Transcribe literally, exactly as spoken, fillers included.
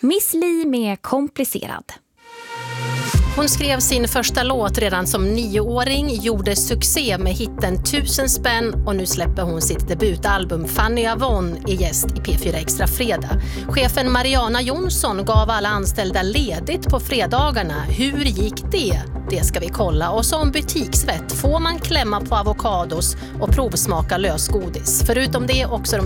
Miss Li med Komplicerad. Hon skrev sin första låt redan som nioåring, gjorde succé med hitten Tusen spänn och nu släpper hon sitt debutalbum Fanny Avon är gäst i P fyra Extra Fredag. Chefen Mariana Jonsson gav alla anställda ledigt på fredagarna. Hur gick det? Det ska vi kolla. Och som butiksvett får man klämma på avokados och provsmaka lösgodis. Förutom det också de